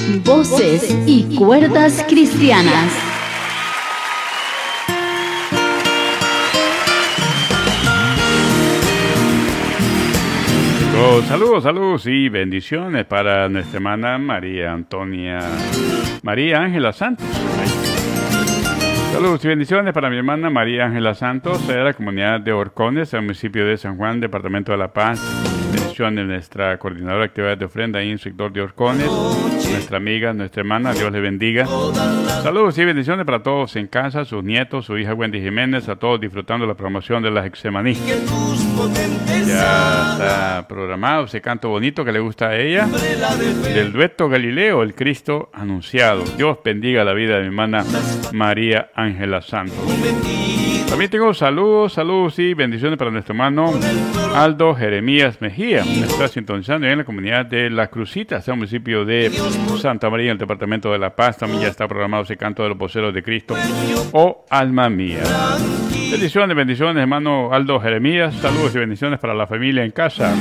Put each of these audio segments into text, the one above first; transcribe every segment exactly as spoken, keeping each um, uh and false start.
Voces y cuerdas cristianas. Saludos, saludos, saludos y bendiciones para nuestra hermana María Antonia, María Ángela Santos. Saludos y bendiciones para mi hermana María Ángela Santos, de la comunidad de Horcones, el municipio de San Juan, departamento de La Paz. Bendiciones de nuestra coordinadora de actividades de ofrenda ahí en el sector de Horcones, nuestra amiga, nuestra hermana, Dios le bendiga. Saludos y bendiciones para todos en casa, sus nietos, su hija Wendy Jiménez, a todos disfrutando la promoción de la Hexemaní. Ya está programado ese canto bonito que le gusta a ella, del dueto Galileo, el Cristo anunciado. Dios bendiga la vida de mi hermana María Ángela Santos. También tengo saludos, saludos y bendiciones para nuestro hermano Aldo Jeremías Mejía. Me está sintonizando en la comunidad de Las Crucitas, en el municipio de Santa María, en el departamento de La Paz. También ya está programado ese canto de los voceros de Cristo, oh alma mía. Bendiciones, bendiciones, hermano Aldo Jeremías. Saludos y bendiciones para la familia en casa.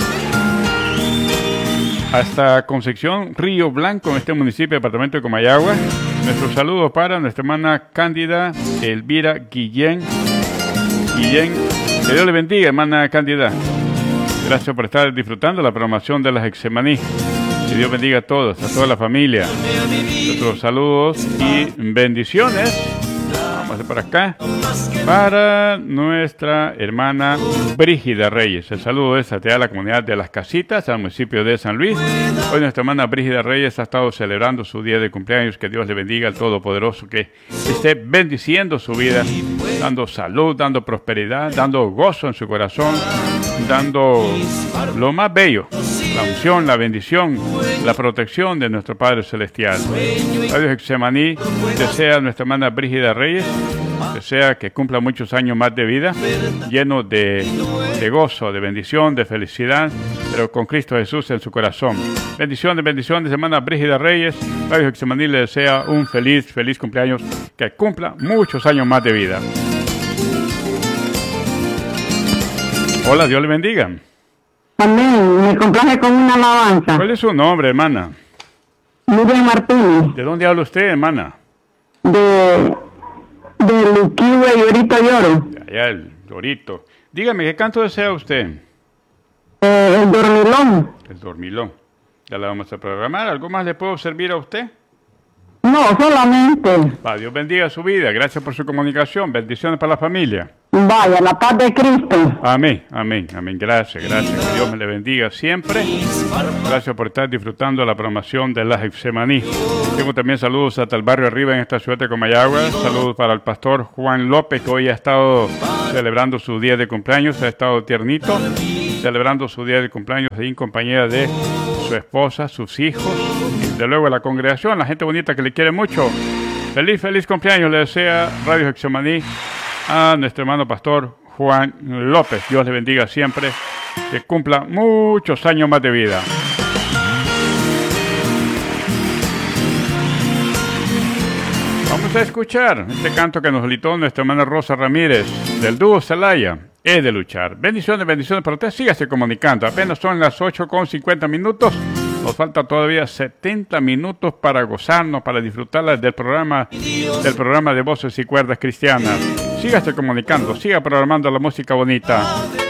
Hasta Concepción, Río Blanco, en este municipio, departamento de Comayagua. Nuestros saludos para nuestra hermana Cándida Elvira Guillén. Guillén, que Dios le bendiga, hermana Cándida. Gracias por estar disfrutando la programación de la Hexemaní. Que Dios bendiga a todos, a toda la familia. Nuestros saludos y bendiciones. Vamos a hacer por acá. Para nuestra hermana Brígida Reyes. El saludo es a la comunidad de Las Casitas, al municipio de San Luis. Hoy nuestra hermana Brígida Reyes ha estado celebrando su día de cumpleaños. Que Dios le bendiga al Todopoderoso, que esté bendiciendo su vida, dando salud, dando prosperidad, dando gozo en su corazón, dando lo más bello, la unción, la bendición, la protección de nuestro Padre Celestial. Radio Hexemaní desea a nuestra hermana Brígida Reyes, desea que cumpla muchos años más de vida, lleno de, de gozo, de bendición, de felicidad, pero con Cristo Jesús en su corazón. Bendiciones, bendiciones, hermana Brígida Reyes. Radio Hexemaní le desea un feliz, feliz cumpleaños, que cumpla muchos años más de vida. Hola, Dios le bendiga. Amén. Me complace con una alabanza. ¿Cuál es su nombre, hermana? Miriam Martínez. ¿De dónde habla usted, hermana? De, de Luquihue y Orito de Oro. De allá, el Dorito. Dígame, ¿qué canto desea usted? Eh, el dormilón. El dormilón. Ya la vamos a programar. ¿Algo más le puedo servir a usted? No, solamente. Va, Dios bendiga su vida. Gracias por su comunicación. Bendiciones para la familia. Vaya, la paz de Cristo. Amén, amén, amén. Gracias, gracias. Que Dios me le bendiga siempre. Gracias por estar disfrutando la programación de la Hexemaní. Tengo también saludos hasta el barrio arriba en esta ciudad de Comayagua. Saludos para el pastor Juan López, que hoy ha estado celebrando su día de cumpleaños. Ha estado tiernito, celebrando su día de cumpleaños ahí en compañía de su esposa, sus hijos, y de luego la congregación, la gente bonita que le quiere mucho. Feliz, feliz cumpleaños le desea Radio Hexemaní a nuestro hermano pastor Juan López. Dios le bendiga siempre, que cumpla muchos años más de vida. Vamos a escuchar este canto que nos solicitó nuestra hermana Rosa Ramírez, del dúo Celaya, Es de Luchar. Bendiciones, bendiciones para usted. Sígase comunicando. Apenas son las ocho con cincuenta minutos. Nos falta todavía setenta minutos para gozarnos, para disfrutar del programa, del programa de Voces y Cuerdas Cristianas. Sígase comunicando, siga programando la música bonita.